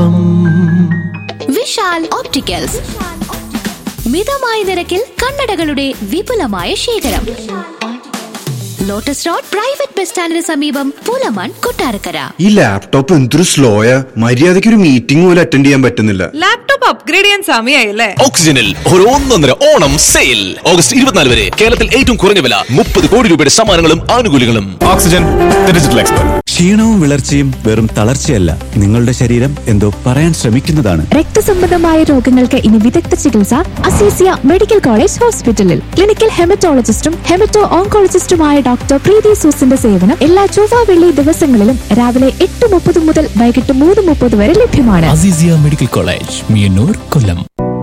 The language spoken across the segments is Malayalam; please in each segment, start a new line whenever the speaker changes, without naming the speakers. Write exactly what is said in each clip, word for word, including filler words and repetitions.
എഫ്എം.
വിശാൽ ഓപ്റ്റിക്കൽസ് മിതമായ നിരക്കിൽ കണ്ണടകളുടെ വിപുലമായ ശേഖരം. ലോട്ടസ് റോഡ് പ്രൈവറ്റ് ബസ് സ്റ്റാൻഡിന് സമീപം പുലമൺ, കൊട്ടാരക്കര.
ഈ ലാപ്ടോപ്പ് എന്തൊരു സ്ലോയാ, മര്യാദയ്ക്ക് ഒരു മീറ്റിംഗ് പോലും അറ്റൻഡ് ചെയ്യാൻ പറ്റുന്നില്ല.
ലാപ്ടോപ്പ് അപ്ഗ്രേഡ് ചെയ്യാൻ സമയമായില്ലേ?
ഓക്സിജനിൽ ഒരു ഒന്നൊന്നര ഓണം സെയിൽ ഓഗസ്റ്റ് ഇരുപത്തിനാല് വരെ കേരളത്തിൽ ഏറ്റവും കുറഞ്ഞ വില, മുപ്പത് കോടി രൂപയുടെ സമ്മാനങ്ങളും ആനുകൂല്യങ്ങളും.
Oxygen digital expert.
ക്ഷീണവും വിളർച്ചയും വെറും തളർച്ചയല്ല, നിങ്ങളുടെ ശരീരം എന്തോ പറയാൻ ശ്രമിക്കുന്നതാണ്.
രക്തസംബന്ധമായ രോഗങ്ങൾക്ക് ഇനി വിദഗ്ധ ചികിത്സ അസീസിയ മെഡിക്കൽ കോളേജ് ഹോസ്പിറ്റലിൽ. ക്ലിനിക്കൽ ഹെമറ്റോളജിസ്റ്റും ഹെമറ്റോ ഓങ്കോളജിസ്റ്റുമായ ഡോക്ടർ പ്രീതി സൂസിന്റെ സേവനം എല്ലാ ചൊവ്വ വെള്ളി ദിവസങ്ങളിലും രാവിലെ എട്ട് മുപ്പത് മുതൽ വൈകിട്ട് മൂന്ന് മുപ്പത് വരെ ലഭ്യമാണ്.
Azeezia medical college, Meeyannoor, Kollam.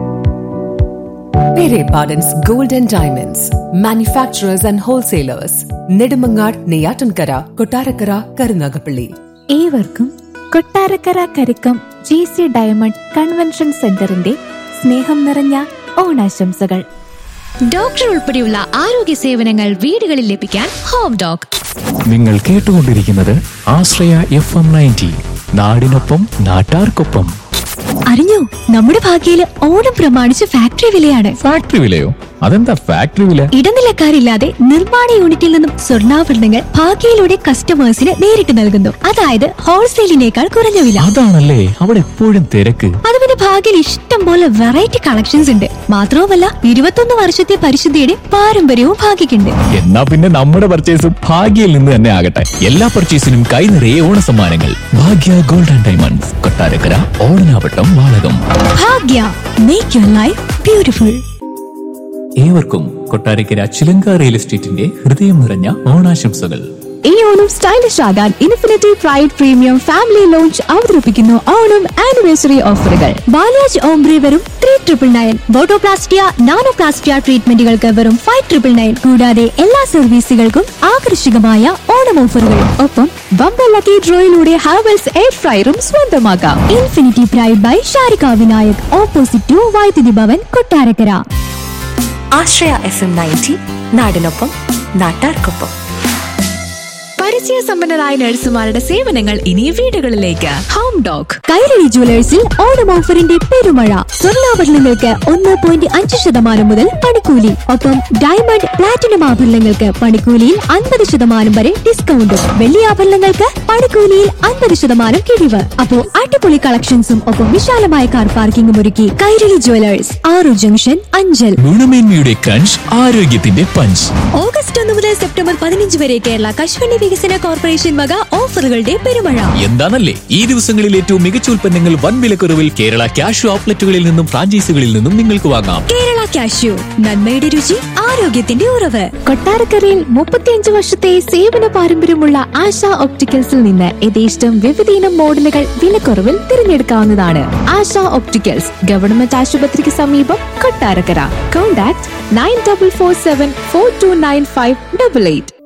Pere Pardon's Gold and Diamonds, manufacturers and wholesalers, Nedumangad, Neyyatankara, Kottarakara, Karunagapalli.
ഏവർക്കും Kottarakkara Karikkam G C diamond convention സെന്ററിന്റെ സ്നേഹം നിറഞ്ഞ ഓണാശംസകൾ.
ഡോക്ടർ ഉൾപ്പെടെയുള്ള ആരോഗ്യ സേവനങ്ങൾ വീടുകളിൽ ലഭിക്കാൻ ഹോം ഡോക്.
നിങ്ങൾ കേട്ടുകൊണ്ടിരിക്കുന്നത് ആശ്രയ എഫ് എം നയൻറ്റി, നാടിനൊപ്പം നാട്ടാർക്കൊപ്പം.
അറിഞ്ഞോ, നമ്മുടെ ഭാഗ്യയില് ഓണം പ്രമാണിച്ച് ഫാക്ടറി വിലയാണ്.
ഫാക്ടറി വിലയോ? അതെന്താ ഫാക്ടറി വില?
ഇടനിലക്കാരില്ലാതെ നിർമ്മാണ യൂണിറ്റിൽ നിന്നും സ്വർണ്ണാഭരണങ്ങൾ ഭാഗ്യയിലൂടെ കസ്റ്റമേഴ്സിന് നേരിട്ട് നൽകുന്നു. അതായത് ഹോൾസെയിലിനേക്കാൾ കുറഞ്ഞ വില.
അതാണല്ലേ അവിടെ എപ്പോഴും തിരക്ക്.
അത് പിന്നെ ഭാഗ്യയിൽ ഇഷ്ടം പോലെ വെറൈറ്റി കളക്ഷൻസ് ഉണ്ട്. മാത്രവുമല്ല, ഇരുപത്തൊന്ന് വർഷത്തെ പരിശുദ്ധിയുടെ പാരമ്പര്യവും ഭാഗ്യക്കുണ്ട്.
എന്നാ പിന്നെ നമ്മുടെ പർച്ചേസും ഭാഗ്യയിൽ നിന്ന് തന്നെ ആകട്ടെ. എല്ലാ പർച്ചേസിനും കൈ നിറയെ ഓണ സമ്മാനങ്ങൾ. ഭാഗ്യ gold and diamonds, Kottarakkara, Odanavattam, Valakom.
Bhagya, make your life beautiful.
ഏവർക്കും കൊട്ടാരക്കര ചിലങ്ക റിയൽ എസ്റ്റേറ്റിന്റെ ഹൃദയം നിറഞ്ഞ ഓണാശംസകൾ.
ഈ ഓണം സ്റ്റൈലിഷ് ആകാൻ infinity pride premium family launch അവതരിപ്പിക്കുന്നു ഓണം ആനിവേഴ്സറി ഓഫറുകൾ. ബാലാജ് ഓംബ്രി വെറും three triple nine, botoplastia nanoplastia ട്രീറ്റ്മെന്റുകൾക്ക് വെറും ഫൈവ് ട്രിപ്പിൾ നയൻ. കൂടാതെ എല്ലാ സർവീസുകൾക്കും ആകർഷകമായ ഓണം ഓഫറുകൾ. ഒപ്പം ബമ്പർ ലക്കി ഡ്രോയിലൂടെ ഹാവൽസ് എയർ ഫ്രയറും സ്വന്തമാക്കാം. Infinity pride by Sharika Vinayak, opposite to വൈദ്യുതി ഭവൻ, കൊട്ടാരക്കര.
ആശ്രയ എഫ് എം നയൻറ്റി, നാടിനൊപ്പം നാട്ടാർക്കൊപ്പം.
പരിചയ സമ്പന്നരായ നഴ്സുമാരുടെ സേവനങ്ങൾ ഇനി വീടുകളിലേക്ക്. ഹോം ഡോക്.
കൈരളി ജുവലേഴ്സിൽ ഓണം ഓഫറിന്റെ പെരുമഴ. സ്വർണ്ണാഭരണങ്ങൾക്ക് ഒന്ന് പോയിന്റ് അഞ്ച് ശതമാനം മുതൽ പണിക്കൂലി. ഒപ്പം ഡയമണ്ട് പ്ലാറ്റിനം ആഭരണങ്ങൾക്ക് പണിക്കൂലിയിൽ അൻപത് ശതമാനം വരെ ഡിസ്കൗണ്ടും. വെള്ളി ആഭരണങ്ങൾക്ക് പണിക്കൂലിയിൽ അൻപത് ശതമാനം കിഴിവ്. അപ്പോ അടിപൊളി കളക്ഷൻസും ഒപ്പം വിശാലമായ കാർ പാർക്കിംഗും ഒരുക്കി കൈരളി ജുവലേഴ്സ്, ആറു ജംഗ്ഷൻ, അഞ്ചൽ.
ഗുണമേന്മയുടെ ക്രഞ്ച്, ആരോഗ്യത്തിന്റെ പഞ്ച്.
ഓഗസ്റ്റ് ഒന്ന് മുതൽ സെപ്റ്റംബർ പതിനഞ്ച് വരെ കേരള കശുവണ്ടി വികസന കോർപ്പറേഷൻ വക ഓഫറുകളുടെ പെരുമഴ.
എന്താണല്ലേ ഈ ദിവസങ്ങളിൽ ഏറ്റവും മികച്ച ഉൽപ്പന്നങ്ങൾ വൻ വിലക്കുറവിൽ കേരള ക്യാഷ് ഔട്ട്ലെറ്റുകളിൽ നിന്നും ഫ്രാഞ്ചൈസികളിൽ നിന്നും നിങ്ങൾക്ക് വാങ്ങാം.
കേരള കാഷ്യൂ, നന്മയുടെ രുചി, ആരോഗ്യത്തിന്റെ ഉറവ്. കൊട്ടാരക്കരയിൽ മുപ്പത്തിയഞ്ച് വർഷത്തെ സേവന പാരമ്പര്യമുള്ള ആശ ഒപ്റ്റിക്കൽസിൽ നിന്ന് യഥേഷ്ടം വിവിധയിനം മോഡലുകൾ വിലക്കുറവിൽ തിരഞ്ഞെടുക്കാവുന്നതാണ്. ആശ ഒപ്റ്റിക്കൽസ്, ഗവൺമെന്റ് ആശുപത്രിക്ക് സമീപം, Kottarakkara. Contact nine double four seven four to nine five double eight.